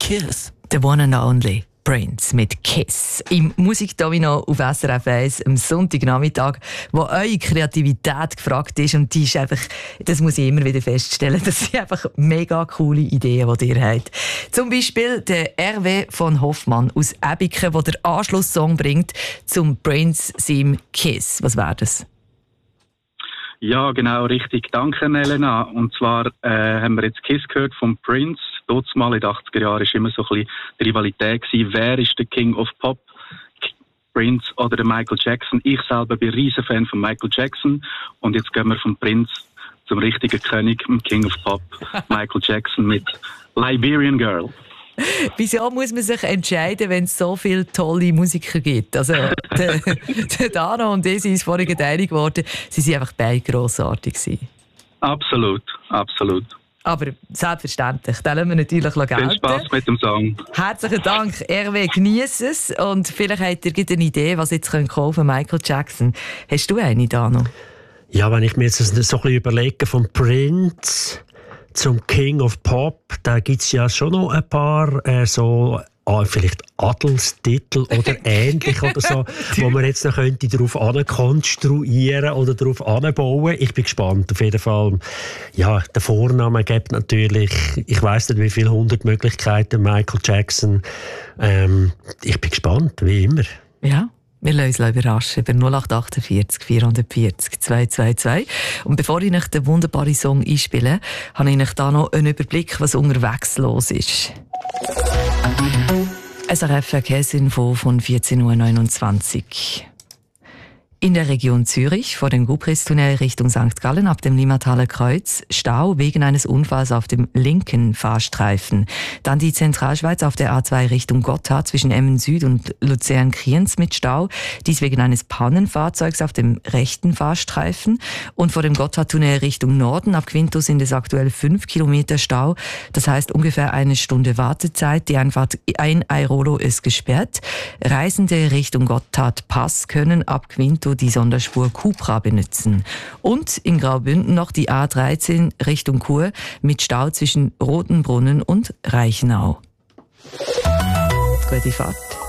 Kiss. The one and only Prince mit Kiss. Im Musikdomino auf SRF 1 am Sonntagnachmittag, wo eure Kreativität gefragt ist. Und die ist einfach, das muss ich immer wieder feststellen, das sind einfach mega coole Ideen, die ihr habt. Zum Beispiel der Hervé von Hoffmann aus Ebiken, der den Anschlusssong bringt zum Prince seinem Kiss. Was wäre das? Ja, genau, richtig. Danke, Elena. Und zwar haben wir jetzt Kiss gehört vom Prince. Dort mal in den 80er Jahren war immer so ein bisschen die Rivalität gewesen. Wer ist der King of Pop? Prince oder der Michael Jackson? Ich selber bin ein riesen Fan von Michael Jackson. Und jetzt gehen wir vom Prince zum richtigen König, dem King of Pop, Michael Jackson mit Liberian Girl. Wieso muss man sich entscheiden, wenn es so viele tolle Musiker gibt? Also, der Dano und ich sind uns vorhin einig geworden, sie waren einfach beide grossartig. Absolut, absolut. Aber selbstverständlich, da lassen wir natürlich gelten. Viel Spass mit dem Song. Herzlichen Dank, Hervé, genieß es. Und vielleicht habt ihr eine Idee, was jetzt kaufen von Michael Jackson. Hast du eine, Dano? Ja, wenn ich mir jetzt so ein bisschen überlege, vom Prince zum King of Pop, da gibt es ja schon noch ein paar vielleicht Adelstitel oder ähnlich oder so, wo man jetzt noch könnte darauf konstruieren oder darauf anbauen. Ich bin gespannt. Auf jeden Fall, ja, der Vorname gibt natürlich, ich weiss nicht wie viele 100 Möglichkeiten, Michael Jackson. Ich bin gespannt, wie immer. Ja. Wir lassen uns überraschen über 0848 440 222. Und bevor ich euch den wunderbaren Song einspiele, habe ich euch da noch einen Überblick, was unterwegs los ist. SRF Verkehrsinfo von 14.29 Uhr. In der Region Zürich vor dem Gubristunnel Richtung St. Gallen ab dem Limmataler Kreuz Stau wegen eines Unfalls auf dem linken Fahrstreifen. Dann die Zentralschweiz auf der A2 Richtung Gotthard zwischen Emmen Süd und Luzern-Kriens mit Stau. Dies wegen eines Pannenfahrzeugs auf dem rechten Fahrstreifen. Und vor dem Gotthardtunnel Richtung Norden ab Quinto sind es aktuell 5 Kilometer Stau. Das heißt ungefähr eine Stunde Wartezeit. Die Einfahrt ein Airolo ist gesperrt. Reisende Richtung Gotthard-Pass können ab Quinto die Sonderspur Cupra benutzen. Und in Graubünden noch die A13 Richtung Chur mit Stau zwischen Rotenbrunnen und Reichenau. Gute Fahrt.